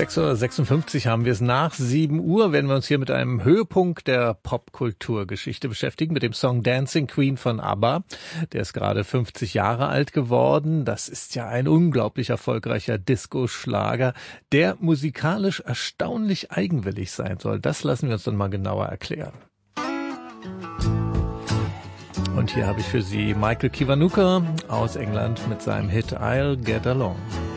6:56 haben wir es. Nach 7 Uhr werden wir uns hier mit einem Höhepunkt der Popkulturgeschichte beschäftigen, mit dem Song Dancing Queen von ABBA. Der ist gerade 50 Jahre alt geworden. Das ist ja ein unglaublich erfolgreicher Disco-Schlager, der musikalisch erstaunlich eigenwillig sein soll. Das lassen wir uns dann mal genauer erklären. Und hier habe ich für Sie Michael Kiwanuka aus England mit seinem Hit I'll Get Along.